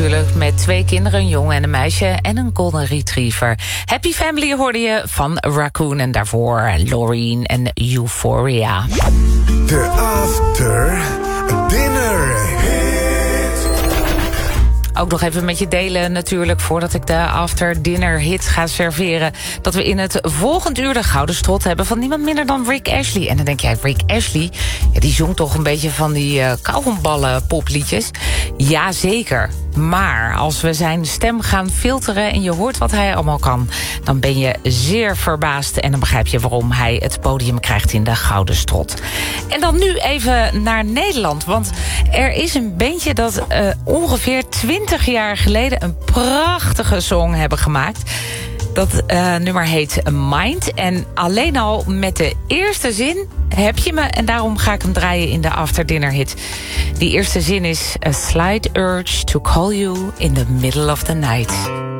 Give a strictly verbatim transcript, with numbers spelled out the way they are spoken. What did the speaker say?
natuurlijk met twee kinderen, een jongen en een meisje en een golden retriever. Happy Family hoorde je van Raccoon en daarvoor Loreen en Euphoria. De After Dinner Hit. Ook nog even met je delen natuurlijk, voordat ik de After Dinner Hit ga serveren, dat we in het volgend uur de Gouden Strot hebben van niemand minder dan Rick Astley. En dan denk jij, Rick Astley, ja, die zongt toch een beetje van die uh, kauwgomballen popliedjes? Jazeker. Maar als we zijn stem gaan filteren en je hoort wat hij allemaal kan, dan ben je zeer verbaasd en dan begrijp je waarom hij het podium krijgt in de Gouden Strot. En dan nu even naar Nederland, want er is een bandje dat uh, ongeveer twintig jaar geleden een prachtige song hebben gemaakt. Dat uh, nummer heet Mind. En alleen al met de eerste zin heb je me. En daarom ga ik hem draaien in de After Dinner Hit. Die eerste zin is: A slight urge to call you in the middle of the night.